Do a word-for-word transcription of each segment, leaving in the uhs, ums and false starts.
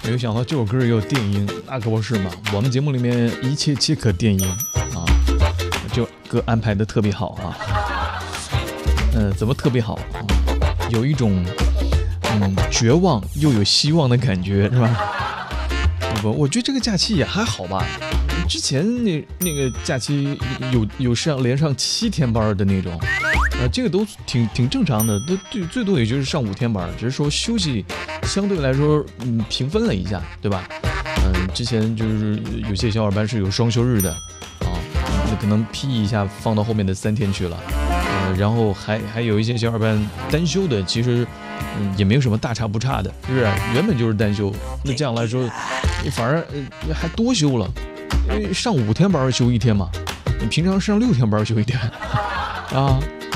没有想到这首歌也有电音，那可不是嘛。我们节目里面一切皆可电音啊，这歌安排的特别好啊。嗯、呃，怎么特别好啊？有一种嗯绝望又有希望的感觉，是吧？不，我觉得这个假期也还好吧。之前那那个假期有有上连上七天班的那种。呃，这个都挺挺正常的，都最最多也就是上五天班，只是说休息相对来说，嗯，平分了一下，对吧？嗯，之前就是有些小伙伴是有双休日的，啊，那可能批一下放到后面的三天去了，呃，然后还还有一些小伙伴单休的，其实嗯也没有什么大差不差的，是不是？原本就是单休，那这样来说，你反而呃还多休了，因为上五天班休一天嘛，你平常上六天班休一天，啊。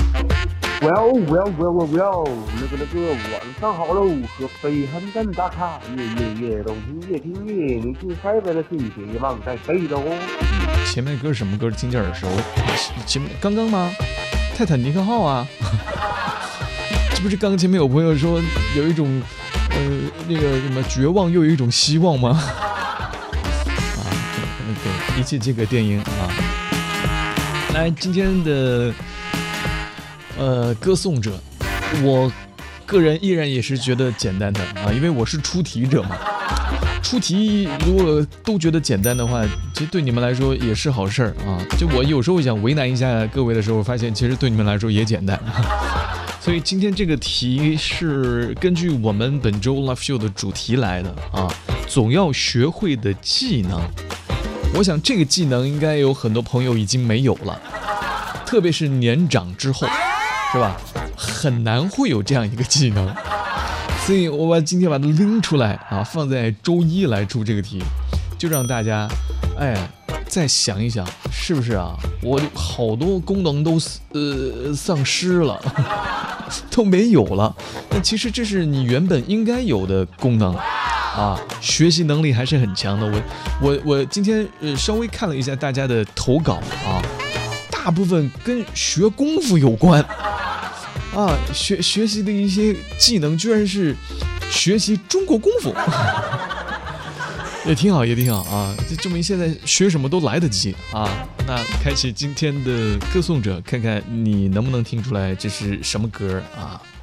Well well well well well， 那个那个晚上好喽，合肥很敢打卡，夜夜夜动听夜听夜，你听海外的世界别忘在飞喽。 前面歌是什么歌？听着耳熟。前面刚刚吗？泰坦尼克号啊。这不是刚刚前面有朋友说有一种呃那个什么绝望又有一种希望吗？啊，对，一切皆可电音啊。来，今天的。呃，歌颂者，我个人依然也是觉得简单的啊，因为我是出题者嘛。出题如果都觉得简单的话，其实对你们来说也是好事儿啊。就我有时候想为难一下各位的时候，发现其实对你们来说也简单。所以今天这个题是根据我们本周 Love Show 的主题来的啊，总要学会的技能。我想这个技能应该有很多朋友已经没有了，特别是年长之后。是吧？很难会有这样一个技能，所以我把今天把它拎出来啊，放在周一来出这个题，就让大家，哎，再想一想，是不是啊？我好多功能都呃丧失了，都没有了。那其实这是你原本应该有的功能啊，学习能力还是很强的。我我我今天呃稍微看了一下大家的投稿啊，大部分跟学功夫有关。啊，学学习的一些技能居然是学习中国功夫，也挺好，也挺好啊！就证明现在学什么都来得及啊！那开启今天的歌颂者，看看你能不能听出来这是什么歌啊？